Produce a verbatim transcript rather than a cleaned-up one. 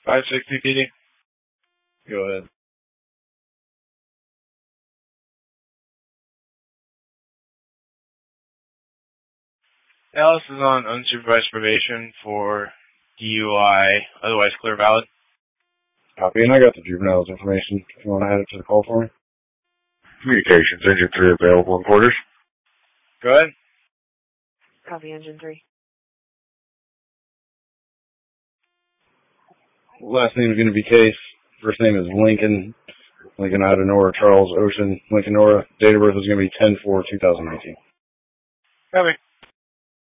five sixty P D. Go ahead. Alice is on unsupervised probation for D U I, otherwise clear valid. Copy, and I got the juvenile's information. If you want to add it to the call for me. Communications, Engine three available in quarters. Go ahead. Copy, Engine three. Last name is going to be Case. First name is Lincoln. Lincoln out of Nora, Charles Ocean, Lincoln Nora. Date of birth is going to be ten four two thousand nineteen. Copy.